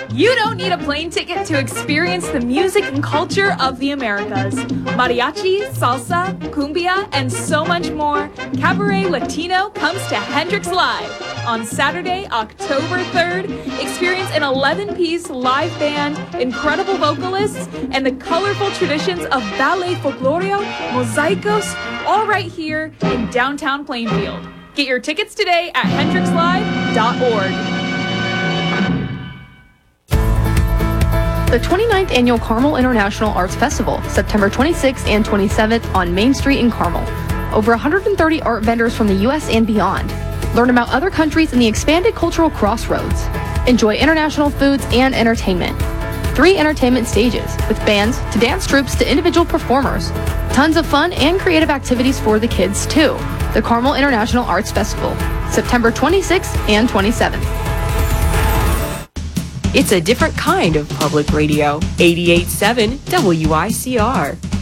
You don't need a plane ticket to experience the music and culture of the Americas. Mariachi, salsa, cumbia, and so much more. Cabaret Latino comes to Hendrix Live. On Saturday, October 3rd, experience an 11-piece live band, incredible vocalists, and the colorful traditions of ballet folclórico, mosaicos, all right here in downtown Plainfield. Get your tickets today at hendrixlive.org. The 29th Annual Carmel International Arts Festival, September 26th and 27th on Main Street in Carmel. Over 130 art vendors from the U.S. and beyond. Learn about other countries in the expanded cultural crossroads. Enjoy international foods and entertainment. 3 entertainment stages, with bands to dance troupes to individual performers. Tons of fun and creative activities for the kids, too. The Carmel International Arts Festival, September 26th and 27th. It's a different kind of public radio. 88.7 WICR.